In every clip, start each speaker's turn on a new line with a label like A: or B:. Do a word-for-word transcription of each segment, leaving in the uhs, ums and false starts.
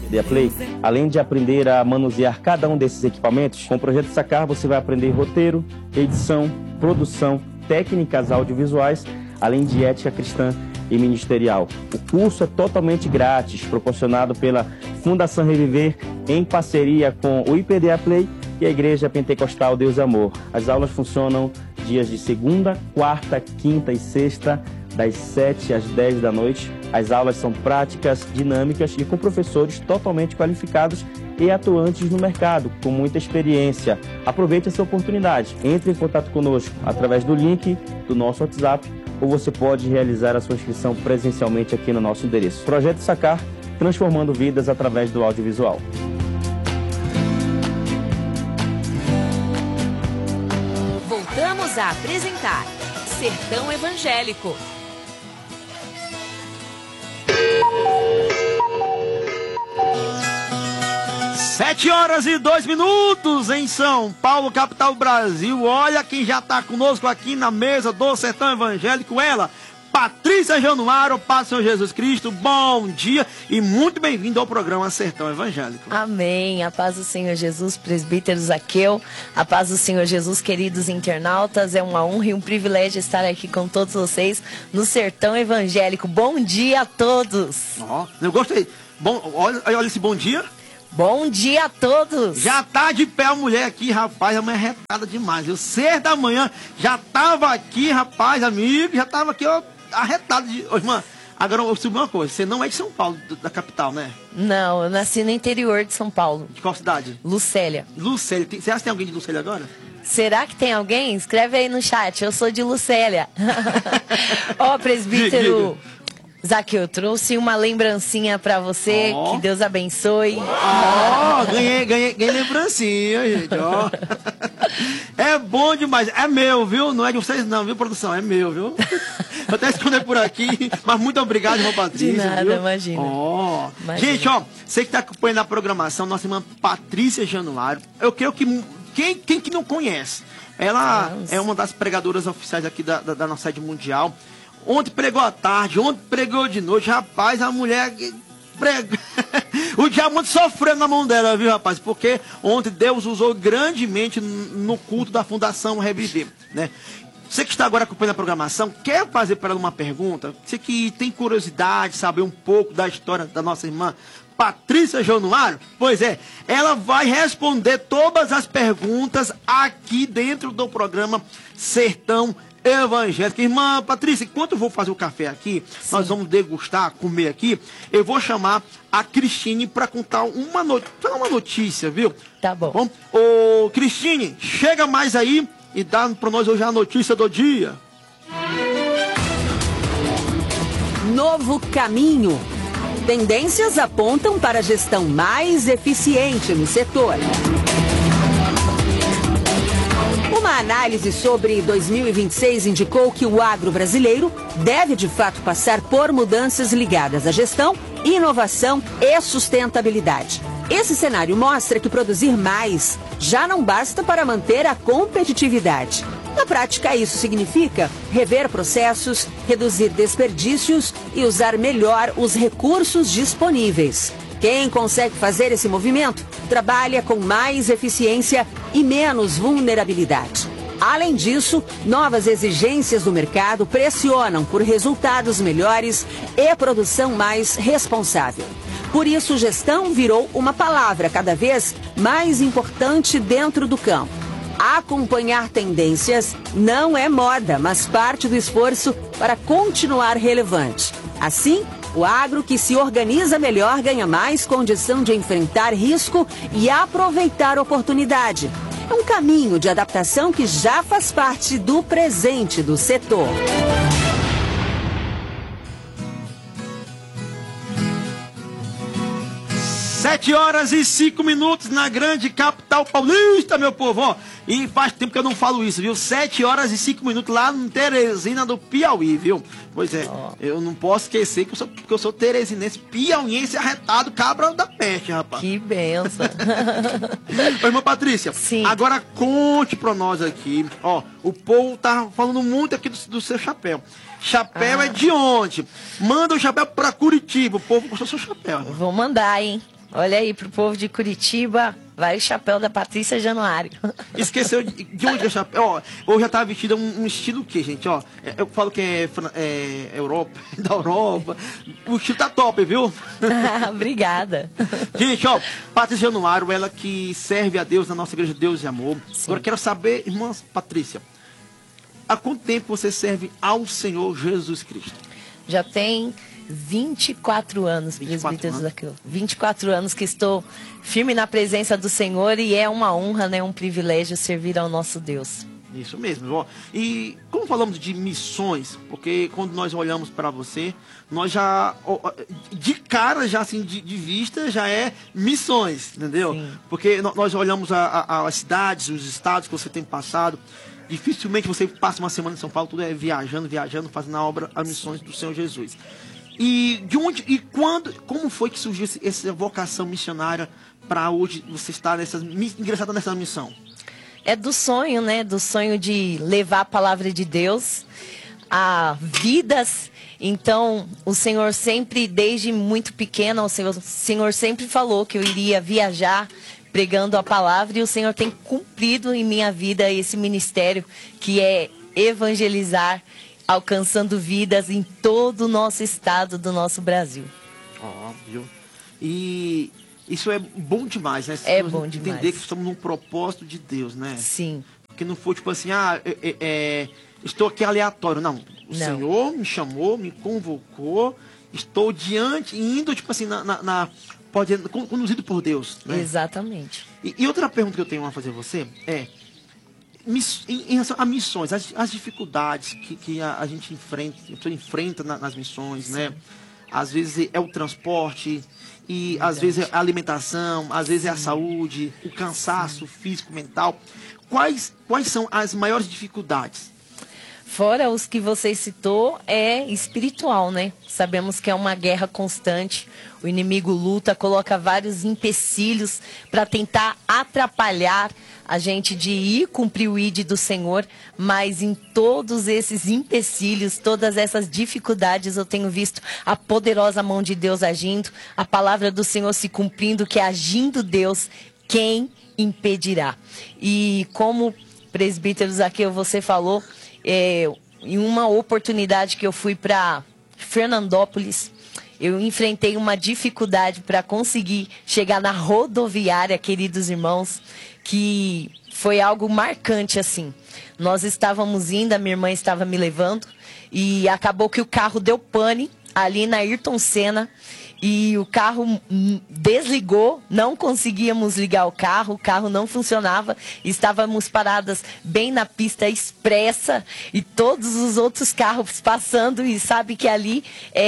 A: I P D A Play, além de aprender a manusear cada um desses equipamentos, com o Projeto Sacar você vai aprender roteiro, edição, produção, técnicas audiovisuais, além de ética cristã e ministerial. O curso é totalmente grátis, proporcionado pela Fundação Reviver, em parceria com o I P D A Play e a Igreja Pentecostal Deus e Amor. As aulas funcionam dias de segunda, quarta, quinta e sexta, das sete às dez da noite. As aulas são práticas, dinâmicas e com professores totalmente qualificados e atuantes no mercado, com muita experiência. Aproveite essa oportunidade. Entre em contato conosco através do link do nosso WhatsApp ou você pode realizar a sua inscrição presencialmente aqui no nosso endereço. Projeto Sacar, transformando vidas através do audiovisual.
B: Voltamos a apresentar Sertão Evangélico.
C: Sete horas e dois minutos em São Paulo, capital do Brasil. Olha quem já está conosco aqui na mesa do Sertão Evangélico, ela, Patrícia Januário, Paz do Senhor Jesus Cristo. Bom dia e muito bem-vindo ao programa Sertão Evangélico.
D: Amém. A paz do Senhor Jesus, presbítero Zaqueu. A paz do Senhor Jesus, queridos internautas. É uma honra e um privilégio estar aqui com todos vocês no Sertão Evangélico. Bom dia a todos.
C: Ó, oh, eu gostei. Bom, olha, olha esse bom dia.
D: Bom dia a todos!
C: Já tá de pé a mulher aqui, rapaz, a mulher é retada demais. Eu seis da manhã já tava aqui, rapaz, amigo, já tava aqui, ó, arretado de... Ô, irmã, agora eu subi uma coisa, você não é de São Paulo, da capital, né?
D: Não, eu nasci no interior de São Paulo.
C: De qual cidade?
D: Lucélia.
C: Lucélia, tem, você acha que tem alguém de Lucélia agora?
D: Será que tem alguém? Escreve aí no chat, eu sou de Lucélia. Ó, presbítero... Zaqueu, eu trouxe uma lembrancinha pra você, oh. Que Deus abençoe.
C: Ó, oh, ganhei, ganhei, ganhei lembrancinha, gente, ó. Oh. É bom demais, é meu, viu? Não é de vocês não, viu, produção? É meu, viu? Vou até esconder por aqui, mas muito obrigado, irmão Patrícia.
D: De nada,
C: viu?
D: imagina.
C: Oh.
D: imagina.
C: Gente, ó, você que tá acompanhando a programação, nossa irmã Patrícia Januário, eu creio que quem, quem que não conhece, ela Deus. É uma das pregadoras oficiais aqui da, da, da nossa sede mundial. Ontem pregou à tarde, ontem pregou de noite. Rapaz, a mulher prega... O diamante sofrendo na mão dela, viu, rapaz? Porque ontem Deus usou grandemente no culto da Fundação Reviver, né? Você que está agora acompanhando a programação, quer fazer para ela uma pergunta? Você que tem curiosidade, saber um pouco da história da nossa irmã Patrícia Januário? Pois é, ela vai responder todas as perguntas aqui dentro do programa Sertão Evangélico. Irmã Patrícia, enquanto eu vou fazer o café aqui, sim, nós vamos degustar, comer aqui, eu vou chamar a Cristine para contar uma, no... uma notícia, viu?
D: Tá bom.
C: Bom, ô Cristine, chega mais aí e dá para nós hoje a notícia do dia.
B: Novo caminho. Tendências apontam para a gestão mais eficiente no setor. Uma análise sobre dois mil e vinte e seis indicou que o agro brasileiro deve de fato passar por mudanças ligadas à gestão, inovação e sustentabilidade. Esse cenário mostra que produzir mais já não basta para manter a competitividade. Na prática, isso significa rever processos, reduzir desperdícios e usar melhor os recursos disponíveis. Quem consegue fazer esse movimento trabalha com mais eficiência e menos vulnerabilidade. Além disso, novas exigências do mercado pressionam por resultados melhores e produção mais responsável. Por isso, gestão virou uma palavra cada vez mais importante dentro do campo. Acompanhar tendências não é moda, mas parte do esforço para continuar relevante. Assim, o agro que se organiza melhor ganha mais condição de enfrentar risco e aproveitar oportunidade. É um caminho de adaptação que já faz parte do presente do setor.
C: Sete horas e cinco minutos na grande capital paulista, meu povo, ó. E faz tempo que eu não falo isso, viu? Sete horas e cinco minutos lá em Teresina do Piauí, viu? Pois é, oh. eu não posso esquecer que eu sou, que eu sou teresinense, piauiense arretado, cabra da peste, rapaz.
D: Que benção.
C: Ô, irmã Patrícia,
D: sim,
C: agora conte pra nós aqui, ó, o povo tá falando muito aqui do, do seu chapéu. Chapéu ah. é de onde? Manda o chapéu pra Curitiba, o povo gostou do seu chapéu. Irmã.
D: Vou mandar, hein? Olha aí, pro povo de Curitiba, vai o chapéu da Patrícia Januário.
C: Esqueceu de, de onde é o chapéu? Ó, hoje já tá vestida um, um estilo o quê, gente? Ó, eu falo que é, é Europa, da Europa. O estilo tá top, viu?
D: Obrigada.
C: Gente, ó, Patrícia Januário, ela que serve a Deus na nossa igreja Deus e Amor. Sim. Agora eu quero saber, irmã Patrícia, há quanto tempo você serve ao Senhor Jesus Cristo?
D: Já tem vinte e quatro anos, presbíteros daqui. vinte e quatro anos que estou firme na presença do Senhor e é uma honra, né, um privilégio servir ao nosso Deus.
C: Isso mesmo, ó. E como falamos de missões, porque quando nós olhamos para você, nós já, de cara, já assim, de, de vista, já é missões, entendeu? Sim. Porque nós olhamos a, a, as cidades, os estados que você tem passado. Dificilmente você passa uma semana em São Paulo, tudo é viajando, viajando, fazendo a obra, as missões do Senhor Jesus. E de onde e quando, como foi que surgiu essa vocação missionária para hoje você estar nessa, ingressada nessa missão?
D: É do sonho, né? Do sonho de levar a palavra de Deus a vidas. Então, o Senhor sempre, desde muito pequena, o Senhor, o Senhor sempre falou que eu iria viajar pregando a palavra, e o Senhor tem cumprido em minha vida esse ministério que é evangelizar, alcançando vidas em todo o nosso estado do nosso Brasil.
C: Óbvio. E isso é bom demais, né?
D: É bom demais.
C: Entender que estamos num propósito de Deus, né?
D: Sim.
C: Que não foi tipo assim, ah, é, é, é, estou aqui aleatório. Não, o não. Senhor me chamou, me convocou, estou diante, indo tipo assim, na, na, na pode conduzido por Deus, né?
D: Exatamente.
C: E, e outra pergunta que eu tenho a fazer a você é, em relação a missões, as, as dificuldades que, que a, a gente enfrenta, a pessoa enfrenta na, nas missões, sim, né? Às vezes é o transporte, e verdade, às vezes é a alimentação, às vezes sim, é a saúde, o cansaço, sim, físico, mental. Quais, quais são as maiores dificuldades?
D: Fora os que você citou, é espiritual, né? Sabemos que é uma guerra constante. O inimigo luta, coloca vários empecilhos para tentar atrapalhar a gente de ir cumprir o I D do Senhor. Mas em todos esses empecilhos, todas essas dificuldades, eu tenho visto a poderosa mão de Deus agindo, a palavra do Senhor se cumprindo, que agindo Deus, quem impedirá? E como presbíteros aqui você falou, É, em uma oportunidade que eu fui para Fernandópolis, eu enfrentei uma dificuldade para conseguir chegar na rodoviária, queridos irmãos, que foi algo marcante assim. Nós estávamos indo, a minha irmã estava me levando e acabou que o carro deu pane ali na Ayrton Senna. E o carro desligou, não conseguíamos ligar o carro, o carro não funcionava, estávamos paradas bem na pista expressa e todos os outros carros passando, e sabe que ali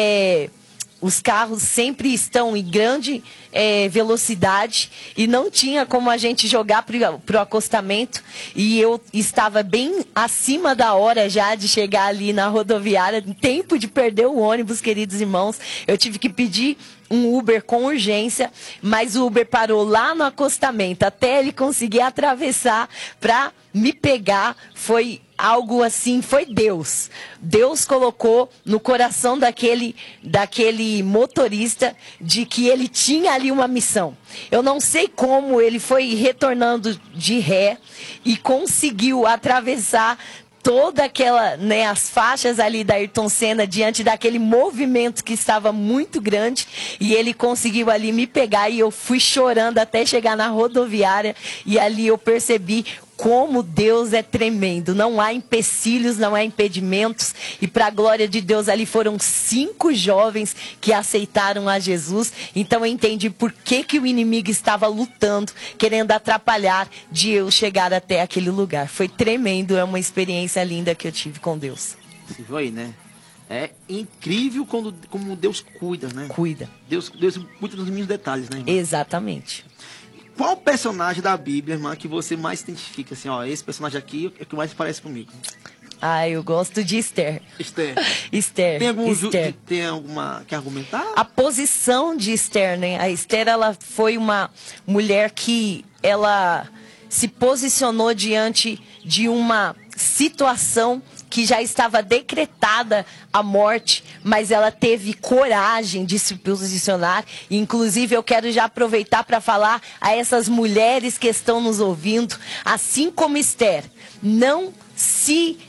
D: é, os carros sempre estão em grande é, velocidade e não tinha como a gente jogar para o acostamento, e eu estava bem acima da hora já de chegar ali na rodoviária, tempo de perder o ônibus, queridos irmãos. Eu tive que pedir um Uber com urgência, mas o Uber parou lá no acostamento até ele conseguir atravessar para me pegar. Foi algo assim, foi Deus. Deus colocou no coração daquele, daquele motorista de que ele tinha ali uma missão. Eu não sei como ele foi retornando de ré e conseguiu atravessar toda aquela, né, as faixas ali da Ayrton Senna diante daquele movimento que estava muito grande, e ele conseguiu ali me pegar e eu fui chorando até chegar na rodoviária, e ali eu percebi como Deus é tremendo. Não há empecilhos, não há impedimentos, e para a glória de Deus ali foram cinco jovens que aceitaram a Jesus. Então eu entendi por que, que o inimigo estava lutando, querendo atrapalhar de eu chegar até aquele lugar. Foi tremendo, é uma experiência linda que eu tive com Deus.
C: Você viu aí, né? É incrível quando, como Deus cuida, né?
D: Cuida.
C: Deus, Deus cuida dos mínimos detalhes, né, irmã?
D: Exatamente.
C: Qual personagem da Bíblia, irmã, que você mais identifica? Assim, ó, esse personagem aqui é o que mais parece comigo.
D: Ah, eu gosto de Esther.
C: Esther.
D: Esther.
C: Tem, algum
D: Esther.
C: Ju, tem alguma que argumentar?
D: A posição de Esther, né? A Esther, ela foi uma mulher que ela se posicionou diante de uma situação que já estava decretada a morte, mas ela teve coragem de se posicionar. Inclusive, eu quero já aproveitar para falar a essas mulheres que estão nos ouvindo, assim como Esther, não se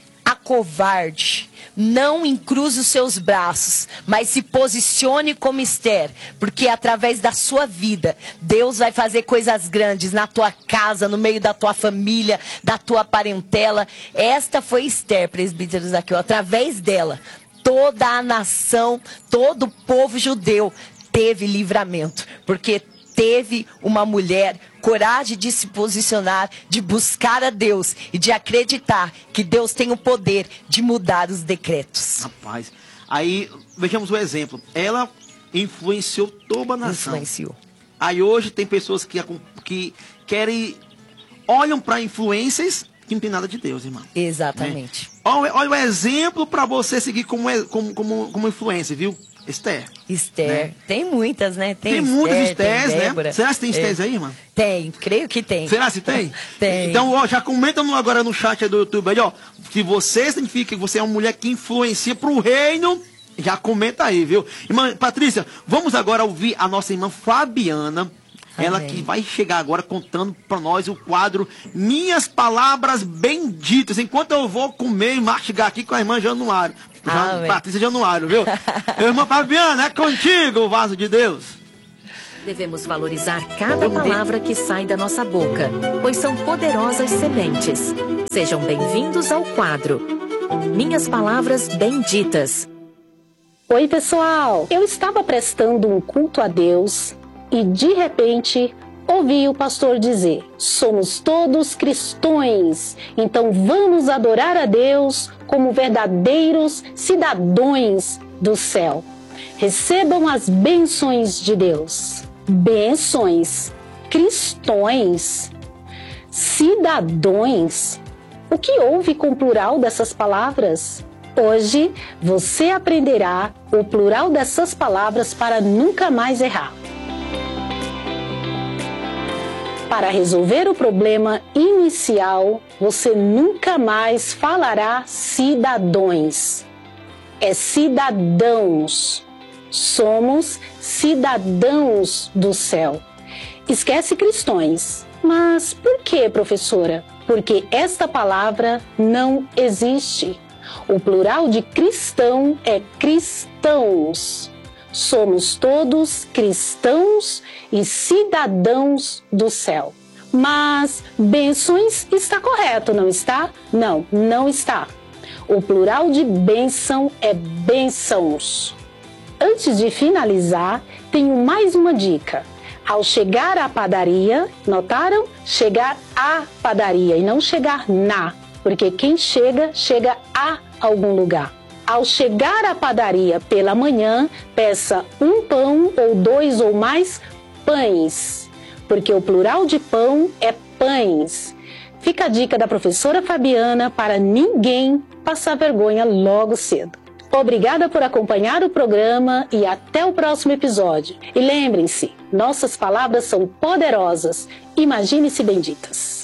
D: acovarde, não encruze os seus braços, mas se posicione como Esther, porque através da sua vida, Deus vai fazer coisas grandes na tua casa, no meio da tua família, da tua parentela. Esta foi Esther, presbítero Zaqueu. Através dela, toda a nação, todo o povo judeu teve livramento, porque teve uma mulher coragem de se posicionar, de buscar a Deus e de acreditar que Deus tem o poder de mudar os decretos.
C: Rapaz, aí vejamos o exemplo. Ela influenciou toda a nação.
D: Influenciou.
C: Aí hoje tem pessoas que, que querem, olham para influências que não tem nada de Deus, irmão.
D: Exatamente.
C: Né? Olha, olha o exemplo para você seguir como, como, como, como influência, viu? Esther.
D: Esther.
C: Né?
D: Tem muitas, né?
C: Tem, tem
D: Esther,
C: muitas Esthers, né?
D: Débora.
C: Será que tem Esthers
D: é.
C: aí, irmão?
D: Tem, creio que tem.
C: Será que tem?
D: Tem.
C: Então, ó, já comenta no, agora no chat aí do YouTube aí, ó. Se você significa que você é uma mulher que influencia pro reino, já comenta aí, viu? Irmã Patrícia, vamos agora ouvir a nossa irmã Fabiana. Ela
D: Amém.
C: que vai chegar agora contando para nós o quadro Minhas Palavras Benditas. Enquanto eu vou comer e mastigar aqui com a irmã Januário. Já, Patrícia Januário, viu? Irmã Fabiana, é contigo o vaso de Deus.
E: Devemos valorizar cada palavra que sai da nossa boca, pois são poderosas sementes. Sejam bem-vindos ao quadro Minhas Palavras Benditas.
F: Oi, pessoal! Eu estava prestando um culto a Deus e, de repente, ouvi o pastor dizer: somos todos cristãos, então vamos adorar a Deus como verdadeiros cidadãos do céu. Recebam as bênçãos de Deus. Bênçãos, cristãos, cidadãos. O que houve com o plural dessas palavras? Hoje você aprenderá o plural dessas palavras para nunca mais errar. Para resolver o problema inicial, você nunca mais falará cidadãos. É cidadãos. Somos cidadãos do céu. Esquece cristãos. Mas por que, professora? Porque esta palavra não existe. O plural de cristão é cristãos. Somos todos cristãos e cidadãos do céu. Mas bênçãos está correto, não está? Não, não está. O plural de bênção é bênçãos. Antes de finalizar, tenho mais uma dica. Ao chegar à padaria, notaram? Chegar à padaria e não chegar na, porque quem chega, chega a algum lugar. Ao chegar à padaria pela manhã, peça um pão ou dois ou mais pães, porque o plural de pão é pães. Fica a dica da professora Fabiana para ninguém passar vergonha logo cedo. Obrigada por acompanhar o programa e até o próximo episódio. E lembrem-se, nossas palavras são poderosas. Imagine-se benditas.